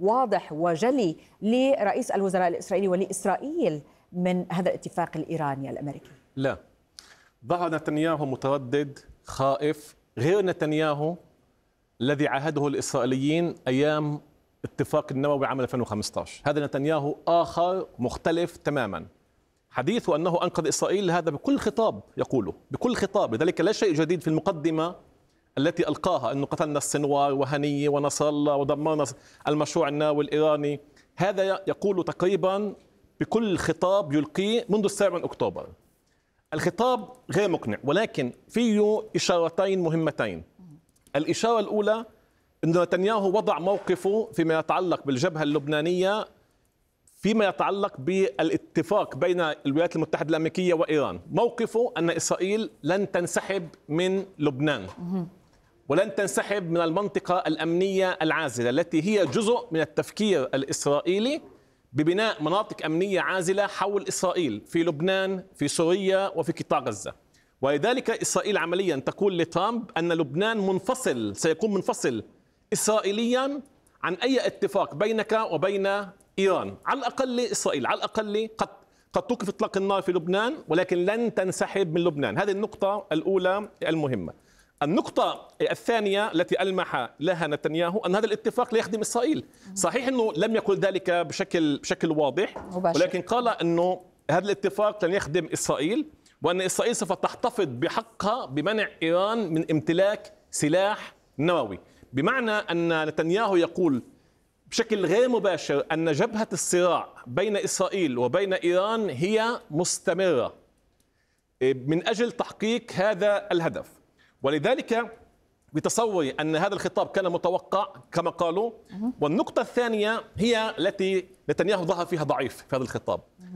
واضح وجلي لرئيس الوزراء الإسرائيلي ولإسرائيل من هذا الاتفاق الإيراني الأمريكي؟ لا، ظهر نتنياهو متردد خائف، غير نتنياهو الذي عاهده الإسرائيليين أيام اتفاق النووي عام 2015. هذا نتنياهو آخر مختلف تماما. حديثه أنه أنقذ إسرائيل هذا بكل خطاب يقوله، بكل خطاب، لذلك لا شيء جديد في المقدمة التي ألقاها أنه قتلنا السنوار وهنية ونصر الله ودمرنا المشروع النووي الإيراني. هذا يقول تقريبا بكل خطاب يلقيه منذ 7 أكتوبر. الخطاب غير مقنع، ولكن فيه إشارتين مهمتين. الإشارة الأولى أن نتنياهو وضع موقفه فيما يتعلق بالجبهة اللبنانية، فيما يتعلق بالاتفاق بين الولايات المتحدة الأمريكية وإيران. موقفه أن إسرائيل لن تنسحب من لبنان ولن تنسحب من المنطقة الأمنية العازلة التي هي جزء من التفكير الإسرائيلي ببناء مناطق أمنية عازلة حول إسرائيل في لبنان، في سوريا، وفي قطاع غزة. ولذلك إسرائيل عمليا تقول لترامب أن لبنان منفصل، سيكون منفصل إسرائيليا عن أي اتفاق بينك وبين إيران. على الأقل إسرائيل على الأقل قد توقف إطلاق النار في لبنان، ولكن لن تنسحب من لبنان. هذه النقطة الأولى المهمة. النقطة الثانية التي ألمح لها نتنياهو أن هذا الاتفاق لا يخدم إسرائيل. صحيح أنه لم يقل ذلك بشكل واضح، ولكن قال أنه هذا الاتفاق لن يخدم إسرائيل، وأن إسرائيل سوف تحتفظ بحقها بمنع إيران من امتلاك سلاح نووي. بمعنى أن نتنياهو يقول بشكل غير مباشر أن جبهة الصراع بين إسرائيل وبين إيران هي مستمرة من أجل تحقيق هذا الهدف. ولذلك بتصوري أن هذا الخطاب كان متوقع كما قالوا. والنقطة الثانية هي التي نتنياهو ظهر فيها ضعيف في هذا الخطاب.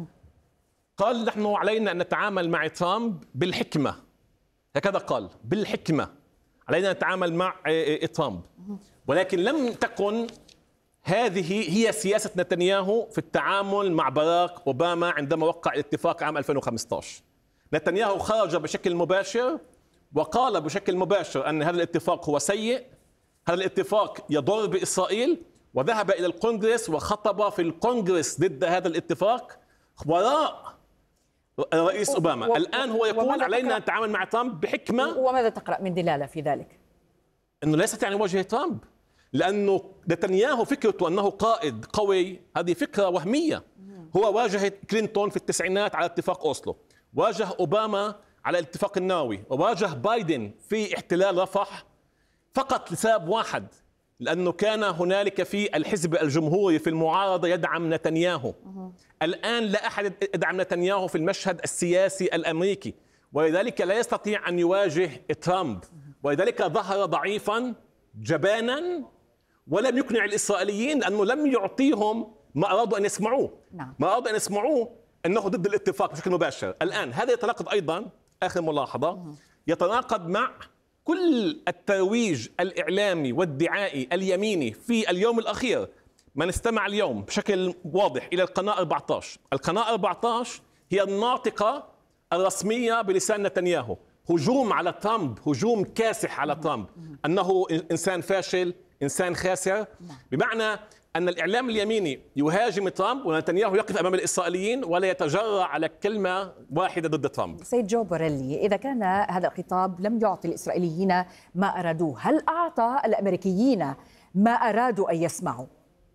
قال نحن علينا أن نتعامل مع ترامب بالحكمة، هكذا قال، بالحكمة علينا أن نتعامل مع ترامب. ولكن لم تكن هذه هي سياسة نتنياهو في التعامل مع باراك أوباما عندما وقع الاتفاق عام 2015. نتنياهو خرج بشكل مباشر وقال بشكل مباشر أن هذا الاتفاق هو سيء، هذا الاتفاق يضر بإسرائيل، وذهب إلى الكونغرس وخطب في الكونغرس ضد هذا الاتفاق وراء الرئيس أوباما. الآن هو يقول علينا أن نتعامل مع ترامب بحكمة. وماذا تقرأ من دلالة في ذلك؟ أنه ليست يعني وجه ترامب، لأنه نتنياهو فكرته أنه قائد قوي هذه فكرة وهمية. هو واجه كلينتون في التسعينات على اتفاق أوسلو، واجه أوباما على الاتفاق النووي، وواجه بايدن في احتلال رفح فقط لسبب واحد، لأنه كان هنالك في الحزب الجمهوري في المعارضة يدعم نتنياهو. الآن لا أحد يدعم نتنياهو في المشهد السياسي الأمريكي، ولذلك لا يستطيع أن يواجه ترامب، ولذلك ظهر ضعيفا جبانا ولم يقنع الإسرائيليين لأنه لم يعطيهم ما أرادوا أن يسمعوه. ما أرادوا أن يسمعوه أنه ضد الاتفاق بشكل مباشر. الآن هذا يتناقض أيضا، آخر ملاحظة، يتناقض مع كل الترويج الإعلامي والدعائي اليميني في اليوم الأخير. من استمع اليوم بشكل واضح إلى القناة 14، القناة 14 هي الناطقة الرسمية بلسان نتنياهو. هجوم على ترامب، هجوم كاسح على ترامب، أنه إنسان فاشل، إنسان خاسر، بمعنى أن الإعلام اليميني يهاجم ترامب ونتنياهو يقف أمام الإسرائيليين ولا يتجرأ على كلمة واحدة ضد ترامب. سيد جو بوريلي، إذا كان هذا الخطاب لم يعطي الإسرائيليين ما أرادوه، هل أعطى الأمريكيين ما أرادوا أن يسمعوا؟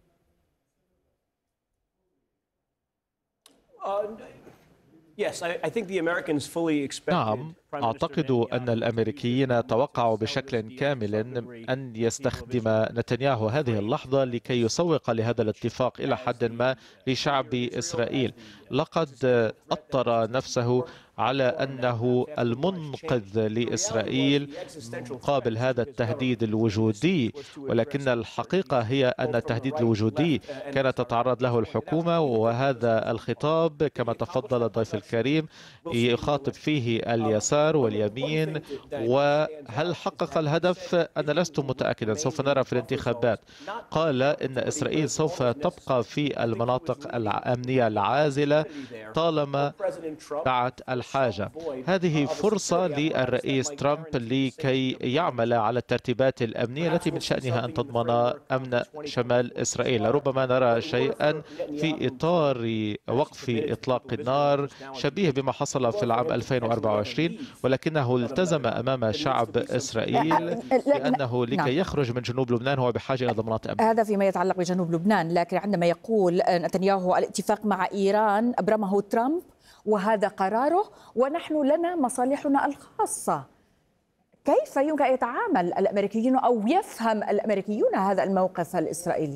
نعم، أعتقد أن الأمريكيين توقعوا بشكل كامل أن يستخدم نتنياهو هذه اللحظة لكي يسوق لهذا الاتفاق إلى حد ما لشعب إسرائيل. لقد أطر نفسه على أنه المنقذ لإسرائيل مقابل هذا التهديد الوجودي، ولكن الحقيقة هي أن التهديد الوجودي كانت تتعرض له الحكومة، وهذا الخطاب كما تفضل الضيف الكريم يخاطب فيه اليسار واليمين. وهل حقق الهدف؟ أنا لست متأكدا، سوف نرى في الانتخابات. قال إن إسرائيل سوف تبقى في المناطق الأمنية العازلة طالما دعت الحرب الحاجة. هذه فرصة للرئيس ترامب لكي يعمل على الترتيبات الأمنية التي من شأنها أن تضمن أمن شمال إسرائيل. ربما نرى شيئا في إطار وقف إطلاق النار شبيه بما حصل في العام 2024، ولكنه التزم أمام شعب إسرائيل بأنه لكي يخرج من جنوب لبنان هو بحاجة إلى ضمانات أمن. هذا فيما يتعلق بجنوب لبنان، لكن عندما يقول نتنياهو الاتفاق مع إيران أبرمه ترامب وهذا قراره ونحن لنا مصالحنا الخاصة، كيف يمكن أن يتعامل الأمريكيون أو يفهم الأمريكيون هذا الموقف الإسرائيلي؟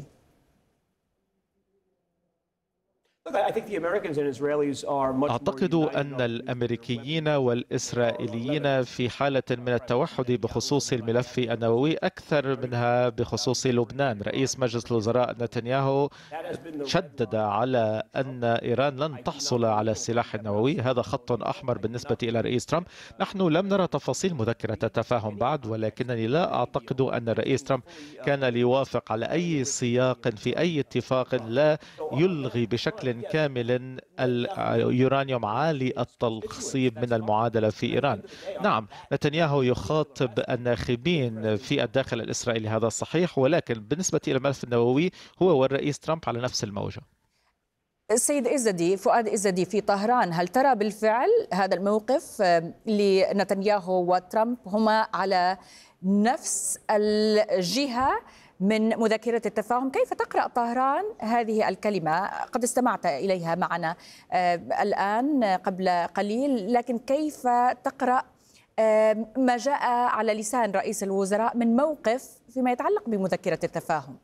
أعتقد أن الأمريكيين والإسرائيليين في حالة من التوحد بخصوص الملف النووي أكثر منها بخصوص لبنان. رئيس مجلس الوزراء نتنياهو شدد على أن إيران لن تحصل على السلاح النووي، هذا خط أحمر بالنسبة إلى رئيس ترامب. نحن لم نرى تفاصيل مذكرة التفاهم بعد، ولكنني لا أعتقد أن الرئيس ترامب كان ليوافق على أي سياق في أي اتفاق لا يلغي بشكل كامل اليورانيوم عالي التخصيب من المعادلة في إيران. نعم، نتنياهو يخاطب الناخبين في الداخل الإسرائيلي، هذا صحيح، ولكن بالنسبة إلى الملف النووي هو والرئيس ترامب على نفس الموجة. السيد إزدي، فؤاد إزدي في طهران، هل ترى بالفعل هذا الموقف لنتنياهو وترامب هما على نفس الجهة من مذكرة التفاهم؟ كيف تقرأ طهران هذه الكلمة؟ قد استمعت إليها معنا الآن قبل قليل، لكن كيف تقرأ ما جاء على لسان رئيس الوزراء من موقف فيما يتعلق بمذكرة التفاهم؟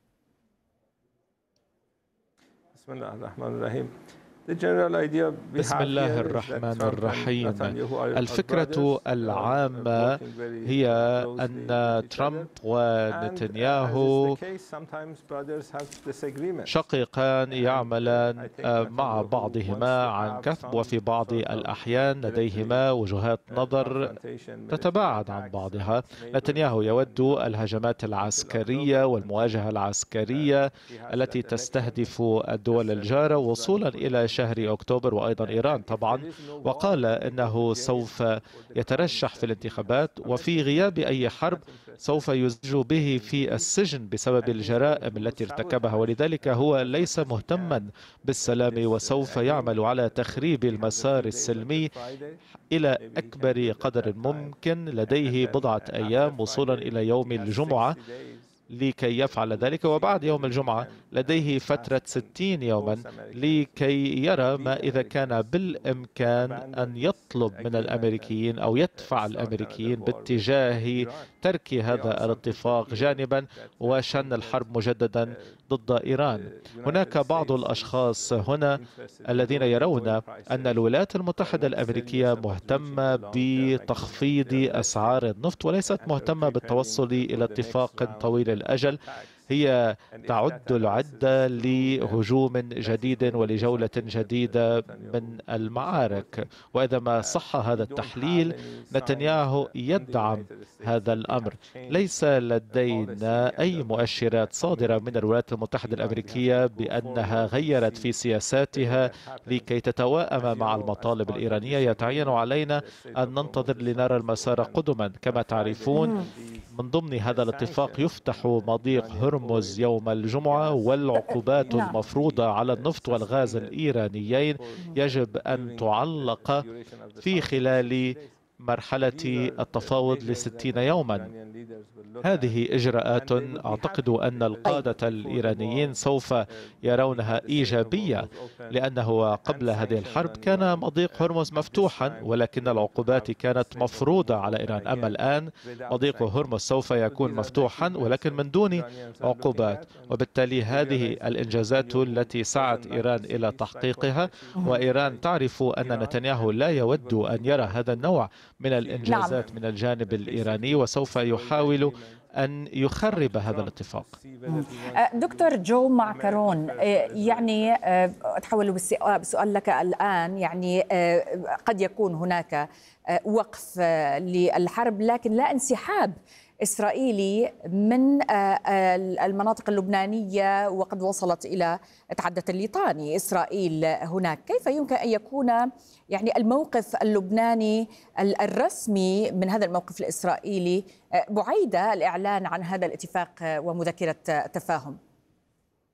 بسم الله الرحمن الرحيم. بسم الله الرحمن الرحيم. الفكرة العامة هي أن ترامب ونتنياهو شقيقان يعملان مع بعضهما عن كثب، وفي بعض الأحيان لديهما وجهات نظر تتباعد عن بعضها. نتنياهو يود الهجمات العسكرية والمواجهة العسكرية التي تستهدف الدول الجارة وصولا إلى شهر أكتوبر، وأيضا إيران طبعا، وقال إنه سوف يترشح في الانتخابات وفي غياب أي حرب سوف يزج به في السجن بسبب الجرائم التي ارتكبها، ولذلك هو ليس مهتما بالسلام وسوف يعمل على تخريب المسار السلمي إلى أكبر قدر ممكن. لديه بضعة أيام وصولا إلى يوم الجمعة لكي يفعل ذلك، وبعد يوم الجمعة لديه فترة 60 يوما لكي يرى ما إذا كان بالإمكان أن يطلب من الأمريكيين أو يدفع الأمريكيين باتجاه ترك هذا الاتفاق جانبا وشن الحرب مجددا ضد إيران. هناك بعض الأشخاص هنا الذين يرون أن الولايات المتحدة الأمريكية مهتمة بتخفيض أسعار النفط وليست مهتمة بالتوصل إلى اتفاق طويل الأجل. هي تعد العدة لهجوم جديد ولجولة جديدة من المعارك، وإذا ما صح هذا التحليل نتنياهو يدعم هذا الأمر. ليس لدينا أي مؤشرات صادرة من الولايات المتحدة الأمريكية بأنها غيرت في سياساتها لكي تتواءم مع المطالب الإيرانية. يتعين علينا أن ننتظر لنرى المسار قدما. كما تعرفون من ضمن هذا الاتفاق يفتح مضيق هرمز يوم الجمعة، والعقوبات المفروضة على النفط والغاز الإيرانيين يجب أن تعلق في خلال مرحلة التفاوض ل60 يوما. هذه إجراءات أعتقد أن القادة الإيرانيين سوف يرونها إيجابية، لأنه قبل هذه الحرب كان مضيق هرمز مفتوحا ولكن العقوبات كانت مفروضة على إيران. أما الآن مضيق هرمز سوف يكون مفتوحا ولكن من دون عقوبات، وبالتالي هذه الإنجازات التي سعت إيران إلى تحقيقها، وإيران تعرف أن نتنياهو لا يود أن يرى هذا النوع من الإنجازات من الجانب الإيراني، وسوف يحاول أن يخرب هذا الاتفاق. دكتور جو معكرون، يعني أتحول بسؤال لك الآن، يعني قد يكون هناك وقف للحرب لكن لا انسحاب إسرائيلي من المناطق اللبنانية، وقد وصلت إلى تعدت الليطاني إسرائيل هناك. كيف يمكن أن يكون يعني الموقف اللبناني الرسمي من هذا الموقف الإسرائيلي بعيد الإعلان عن هذا الاتفاق ومذكرة تفاهم؟